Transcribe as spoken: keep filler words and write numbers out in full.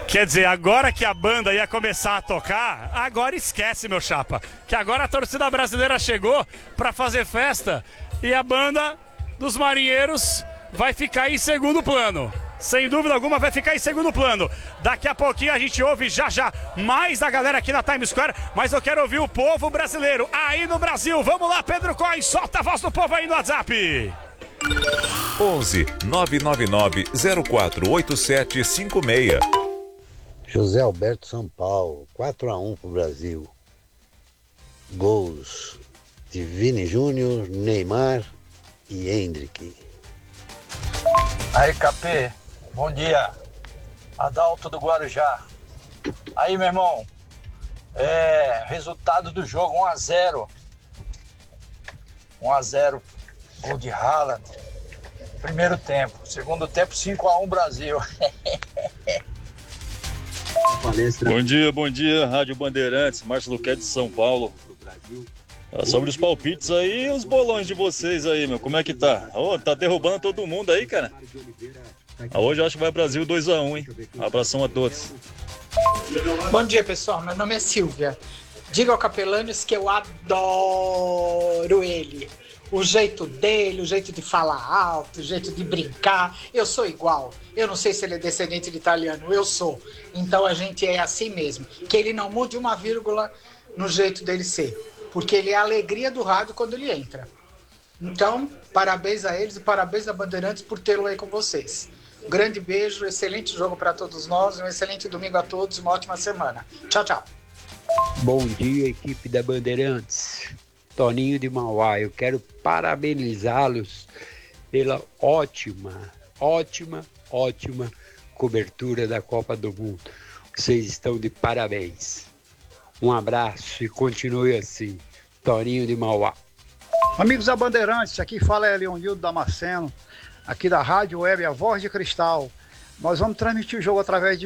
Quer dizer, agora que a banda ia começar a tocar, agora esquece, meu chapa. Que agora a torcida brasileira chegou pra fazer festa e a banda dos marinheiros vai ficar em segundo plano. Sem dúvida alguma vai ficar em segundo plano. Daqui a pouquinho a gente ouve já já mais da galera aqui na Times Square, mas eu quero ouvir o povo brasileiro aí no Brasil. Vamos lá, Pedro Coy, solta a voz do povo aí no WhatsApp. onze nove nove nove zero quatro oito sete cinco seis. José Alberto, São Paulo, quatro a um pro Brasil. Gols de Vini Júnior, Neymar e Hendrick. Aí, Capê, bom dia. Adalto do Guarujá. Aí, meu irmão, é, resultado do jogo um a zero. um a zero, gol de Haaland. Primeiro tempo. Segundo tempo, cinco a um Brasil. Bom dia, bom dia, Rádio Bandeirantes, Márcio Luquete de São Paulo. Ah, sobre os palpites aí, os bolões de vocês aí, meu, como é que tá? Oh, tá derrubando todo mundo aí, cara. Ah, hoje eu acho que vai Brasil dois a um, hein? Abração a todos. Bom dia, pessoal, meu nome é Silvia. Diga ao Capelanes que eu adoro ele. O jeito dele, o jeito de falar alto, o jeito de brincar, eu sou igual. Eu não sei se ele é descendente de italiano, eu sou. Então a gente é assim mesmo. Que ele não mude uma vírgula no jeito dele ser. Porque ele é a alegria do rádio quando ele entra. Então, parabéns a eles e parabéns a Bandeirantes por tê-lo aí com vocês. Um grande beijo, excelente jogo para todos nós, um excelente domingo a todos, uma ótima semana. Tchau, tchau. Bom dia, equipe da Bandeirantes. Toninho de Mauá, eu quero parabenizá-los pela ótima, ótima, ótima cobertura da Copa do Mundo. Vocês estão de parabéns. Um abraço e continue assim. Toninho de Mauá. Amigos da Bandeirantes, aqui fala é Leonildo Damasceno, aqui da Rádio Web A Voz de Cristal. Nós vamos transmitir o jogo através de